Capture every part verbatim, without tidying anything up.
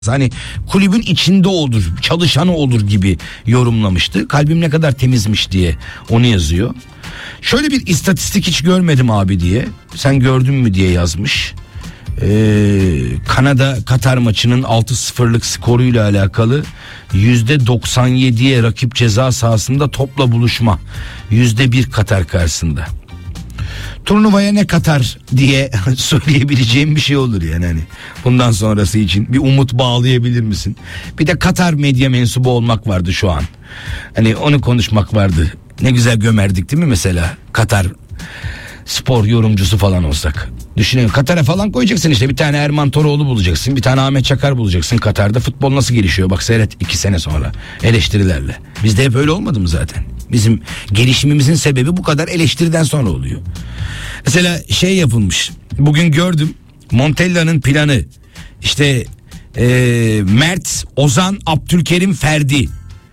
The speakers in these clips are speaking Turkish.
Hani kulübün içinde olur, çalışanı olur gibi yorumlamıştı. Kalbim ne kadar temizmiş diye onu yazıyor. Şöyle bir istatistik hiç görmedim abi diye. Sen gördün mü diye yazmış. Ee, Kanada Katar maçının altı sıfırlık skoruyla alakalı yüzde doksan yediye rakip ceza sahasında topla buluşma, yüzde bir Katar karşısında. Turnuvaya ne katar diye söyleyebileceğim bir şey olur yani, hani bundan sonrası için bir umut bağlayabilir misin? Bir de Katar medya mensubu olmak vardı şu an. Hani onu konuşmak vardı. Ne güzel gömerdik değil mi mesela? Katar spor yorumcusu falan olsak. Düşünün, Katar'a falan koyacaksın işte, bir tane Erman Toroğlu bulacaksın, bir tane Ahmet Çakar bulacaksın. Katar'da futbol nasıl gelişiyor bak, seyret iki sene sonra eleştirilerle. Bizde hep öyle olmadı mı zaten? Bizim gelişimimizin sebebi bu kadar eleştiriden sonra oluyor. Mesela şey yapılmış, bugün gördüm, Montella'nın planı işte ee, Mert, Ozan, Abdülkerim, Ferdi,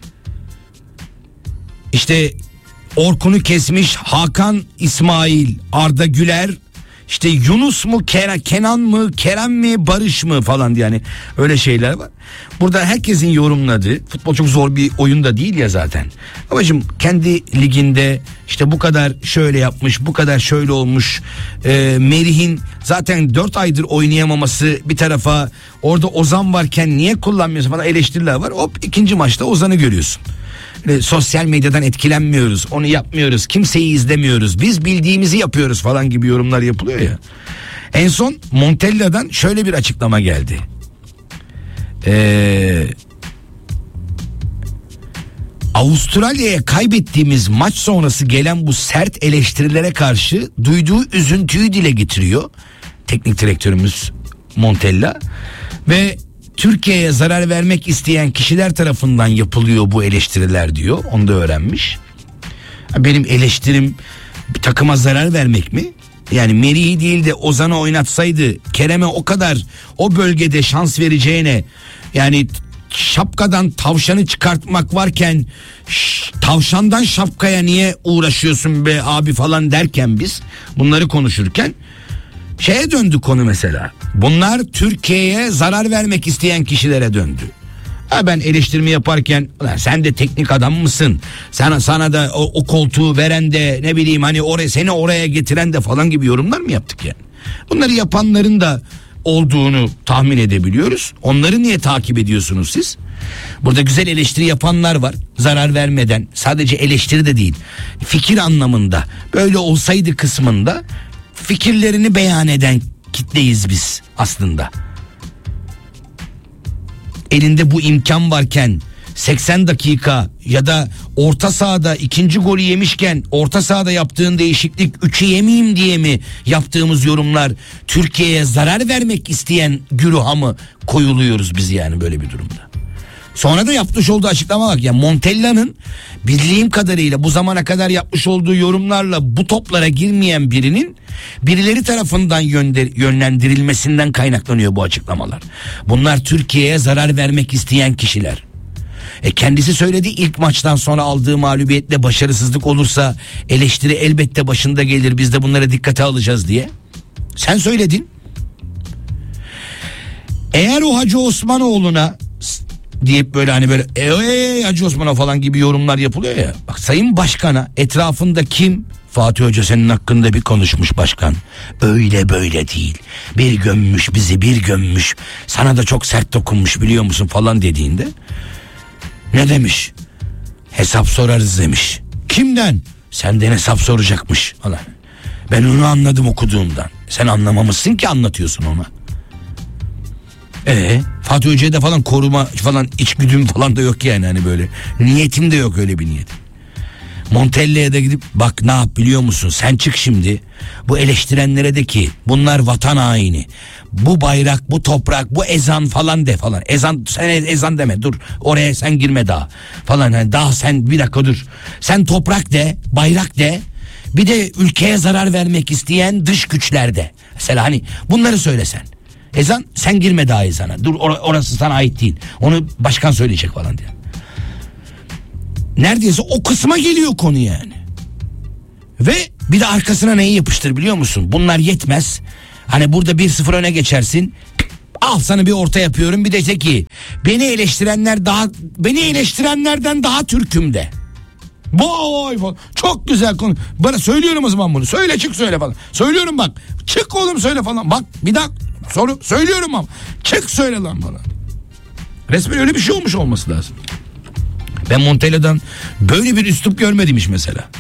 işte Orkun'u kesmiş Hakan, İsmail, Arda Güler, işte Yunus mu Kenan, Kenan mı Kerem mi Barış mı falan diye, yani öyle şeyler var. Burada herkesin yorumladığı, futbol çok zor bir oyun da değil ya zaten. Babacığım kendi liginde işte bu kadar şöyle yapmış, bu kadar şöyle olmuş. Ee, Merih'in zaten dört aydır oynayamaması bir tarafa, orada Ozan varken niye kullanmıyorsun falan eleştiriler var. Hop, ikinci maçta Ozan'ı görüyorsun. Böyle sosyal medyadan etkilenmiyoruz, onu yapmıyoruz, kimseyi izlemiyoruz, biz bildiğimizi yapıyoruz falan gibi yorumlar yapılıyor ya. En son Montella'dan şöyle bir açıklama geldi. Ee, Avustralya'ya kaybettiğimiz maç sonrası gelen bu sert eleştirilere karşı duyduğu üzüntüyü dile getiriyor teknik direktörümüz Montella ve Türkiye'ye zarar vermek isteyen kişiler tarafından yapılıyor bu eleştiriler diyor. Onu da öğrenmiş. Benim eleştirim bir takıma zarar vermek mi? Yani Merih'i değil de Ozan'ı oynatsaydı, Kerem'e o kadar o bölgede şans vereceğine, yani şapkadan tavşanı çıkartmak varken şş, tavşandan şapkaya niye uğraşıyorsun be abi falan derken, biz bunları konuşurken şeye döndü konu mesela. Bunlar Türkiye'ye zarar vermek isteyen kişilere döndü. Ha, ben eleştirme yaparken sen de teknik adam mısın? Sana sana da o, o koltuğu veren de, ne bileyim hani oraya seni oraya getiren de falan gibi yorumlar mı yaptık yani? Bunları yapanların da olduğunu tahmin edebiliyoruz. Onları niye takip ediyorsunuz siz? Burada güzel eleştiri yapanlar var, zarar vermeden, sadece eleştiri de değil, fikir anlamında, böyle olsaydı kısmında fikirlerini beyan eden kitleyiz biz aslında. Elinde bu imkan varken seksen dakika ya da orta sahada ikinci golü yemişken orta sahada yaptığın değişiklik üçü yemeyeyim diye mi yaptığımız yorumlar Türkiye'ye zarar vermek isteyen güruha mı koyuluyoruz biz yani böyle bir durumda? Sonra da yapmış olduğu açıklama bak ya, Montella'nın bildiğim kadarıyla bu zamana kadar yapmış olduğu yorumlarla bu toplara girmeyen birinin birileri tarafından yönlendirilmesinden kaynaklanıyor bu açıklamalar. Bunlar Türkiye'ye zarar vermek isteyen kişiler. E kendisi söyledi, ilk maçtan sonra aldığı mağlubiyetle başarısızlık olursa eleştiri elbette başında gelir, biz de bunlara dikkate alacağız diye. Sen söyledin. Eğer o Hacı Osmanoğlu'na deyip böyle hani böyle eee Hacı Osman'a falan gibi yorumlar yapılıyor ya. Bak, Sayın Başkan'a etrafında kim? Fatih Hoca senin hakkında bir konuşmuş başkan. Öyle böyle değil. Bir gömmüş bizi, bir gömmüş. Sana da çok sert dokunmuş biliyor musun falan dediğinde ne demiş? Hesap sorarız demiş. Kimden? Senden hesap soracakmış falan. Ben onu anladım okuduğumdan. Sen anlamamışsın ki anlatıyorsun ona. Ee, Fatih Hoca'ya da falan koruma falan içgüdüm falan da yok yani, hani böyle niyetim de yok, öyle bir niyet. Montella'ya da gidip bak ne yap biliyor musun, sen çık şimdi bu eleştirenlere de ki bunlar vatan haini, bu bayrak, bu toprak, bu ezan falan de falan. Ezan, sen ezan deme, dur oraya sen girme daha falan, yani daha sen bir dakika dur, sen toprak de, bayrak de, bir de ülkeye zarar vermek isteyen dış güçler de mesela, hani bunları söylesen. Ezan, sen girme daha ezana. Dur or- orası sana ait değil. Onu başkan söyleyecek falan diye. Neredeyse o kısma geliyor konu yani. Ve bir de arkasına neyi yapıştır biliyor musun? Bunlar yetmez. Hani burada bir sıfır öne geçersin. Al sana bir orta yapıyorum, bir de de ki beni eleştirenler daha beni eleştirenlerden daha Türk'üm de. Vay falan. Çok güzel konu. Bana söylüyorum o zaman bunu. Söyle çık söyle falan. Söylüyorum bak. Çık oğlum söyle falan. Bak bir daha soru söylüyorum ama. Çık söyle lan falan. Resmen öyle bir şey olmuş olması lazım. Ben Montella'dan böyle bir üslup görmedim hiç mesela.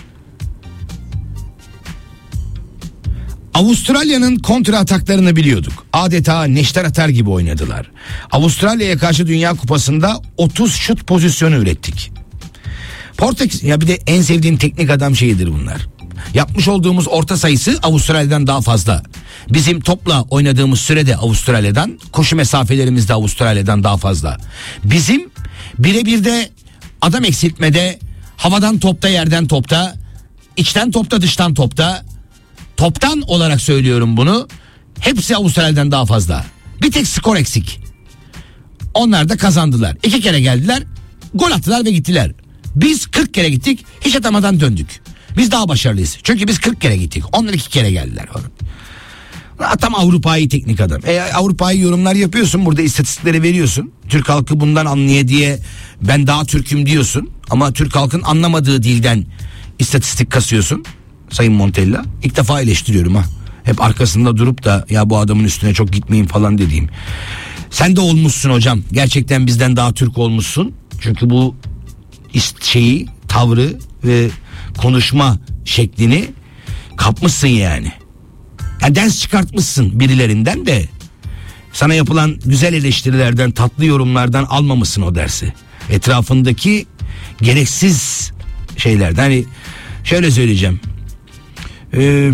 Avustralya'nın kontra ataklarını biliyorduk. Adeta neşter atar gibi oynadılar. Avustralya'ya karşı Dünya Kupası'nda otuz şut pozisyonu ürettik. Portekiz ya bir de en sevdiğim teknik adam şeyidir bunlar. Yapmış olduğumuz orta sayısı Avustralya'dan daha fazla. Bizim topla oynadığımız sürede Avustralya'dan, koşu mesafelerimiz de Avustralya'dan daha fazla. Bizim birebir de adam eksiltmede, havadan topta, yerden topta, içten topta, dıştan topta, toptan olarak söylüyorum bunu. Hepsi Avustralya'dan daha fazla. Bir tek skor eksik. Onlar da kazandılar. İki kere geldiler, gol attılar ve gittiler. Biz kırk kere gittik, hiç atamadan döndük. Biz daha başarılıyız. Çünkü biz kırk kere gittik. Onlar iki kere geldiler. Tam Avrupa'yı teknik adam. E, Avrupa'yı yorumlar yapıyorsun. Burada istatistikleri veriyorsun. Türk halkı bundan anlıyor diye ben daha Türk'üm diyorsun. Ama Türk halkın anlamadığı dilden istatistik kasıyorsun. Sayın Montella. İlk defa eleştiriyorum ha. Hep arkasında durup da ya bu adamın üstüne çok gitmeyin falan dediğim. Sen de olmuşsun hocam. Gerçekten bizden daha Türk olmuşsun. Çünkü bu şeyi, tavrı ve konuşma şeklini kapmışsın yani. Yani ders çıkartmışsın birilerinden de sana yapılan güzel eleştirilerden, tatlı yorumlardan almamışsın o dersi. Etrafındaki gereksiz şeylerden. Hani şöyle söyleyeceğim. Ee,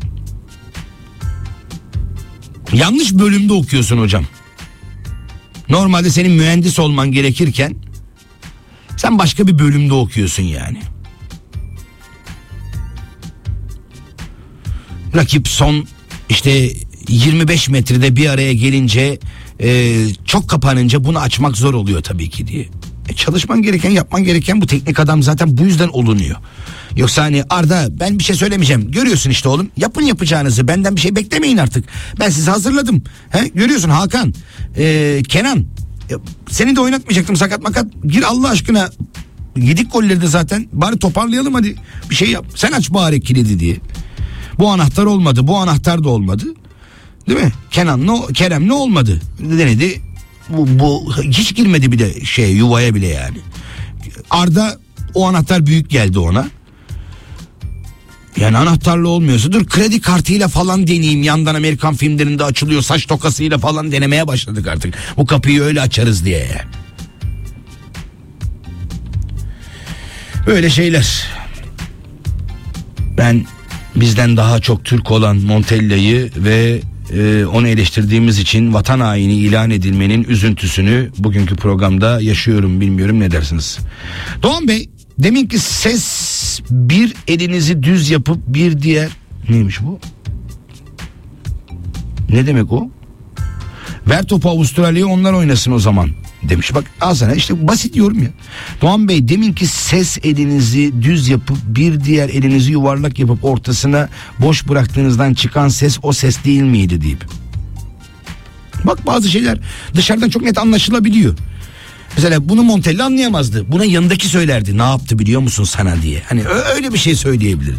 yanlış bölümde okuyorsun hocam. Normalde senin mühendis olman gerekirken sen başka bir bölümde okuyorsun yani. Rakip son işte yirmi beş metrede bir araya gelince e, çok kapanınca bunu açmak zor oluyor tabii ki diye. E, çalışman gereken, yapman gereken bu, teknik adam zaten bu yüzden olunuyor. Yoksa hani Arda ben bir şey söylemeyeceğim. Görüyorsun işte oğlum, yapın yapacağınızı, benden bir şey beklemeyin artık. Ben sizi hazırladım. He? Görüyorsun Hakan, e, Kenan. Seni de oynatmayacaktım, sakat makat. Gir Allah aşkına. Yedik golleri de zaten. Bari toparlayalım hadi. Bir şey yap. Sen aç bari kilidi diye. Bu anahtar olmadı. Bu anahtar da olmadı. Değil mi? Kenan ne, Kerem ne olmadı? Denedi. Bu, bu hiç girmedi bir de şey yuvaya bile yani. Arda o anahtar büyük geldi ona. Yani anahtarla olmuyorsa dur kredi kartıyla falan deneyeyim. Yandan Amerikan filmlerinde açılıyor, saç tokasıyla falan denemeye başladık artık. Bu kapıyı öyle açarız diye yani. Böyle şeyler. Ben bizden daha çok Türk olan Montella'yı ve e, onu eleştirdiğimiz için vatan haini ilan edilmenin üzüntüsünü bugünkü programda yaşıyorum. Bilmiyorum ne dersiniz? Doğan Bey, deminki ses bir elinizi düz yapıp bir diğer neymiş bu? Ne demek o? Ver topu Avustralya'ya, onlar oynasın o zaman demiş. Bak al sana işte basit yorum ya. Doğan Bey, deminki ses elinizi düz yapıp bir diğer elinizi yuvarlak yapıp ortasına boş bıraktığınızdan çıkan ses o ses değil miydi deyip. Bak bazı şeyler dışarıdan çok net anlaşılabiliyor. Mesela bunu Montella anlayamazdı. Buna yanındaki söylerdi. Ne yaptı biliyor musun sana diye. Hani öyle bir şey söyleyebilirdi.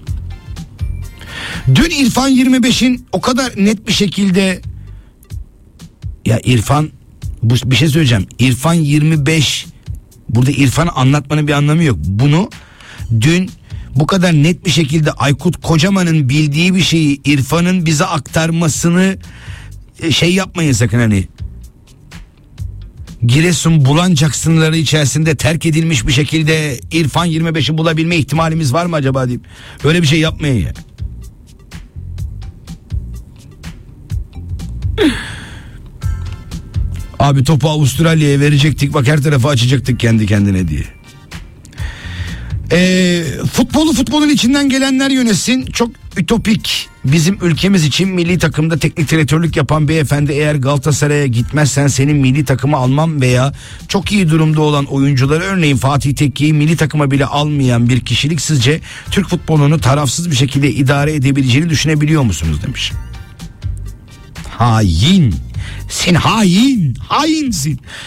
Dün İrfan yirmi beşin o kadar net bir şekilde, ya İrfan, bu bir şey söyleyeceğim. İrfan yirmi beş, burada İrfan'ı anlatmanın bir anlamı yok. Bunu dün bu kadar net bir şekilde Aykut Kocaman'ın bildiği bir şeyi İrfan'ın bize aktarmasını şey yapmayın sakın, hani Giresun Bulancak sınırları içerisinde terk edilmiş bir şekilde İrfan yirmi beşi bulabilme ihtimalimiz var mı acaba deyip öyle bir şey yapmayın ya. Abi topu Avustralya'ya verecektik, bak her tarafı açacaktık kendi kendine diye. Ee, futbolu futbolun içinden gelenler yönetsin. Çok ütopik. Bizim ülkemiz için milli takımda teknik direktörlük yapan beyefendi, eğer Galatasaray'a gitmezsen senin milli takımı almam veya çok iyi durumda olan oyuncuları, örneğin Fatih Tekke'yi milli takıma bile almayan bir kişilik sizce Türk futbolunu tarafsız bir şekilde idare edebileceğini düşünebiliyor musunuz demiş. Hain. Sen hain, hainsin.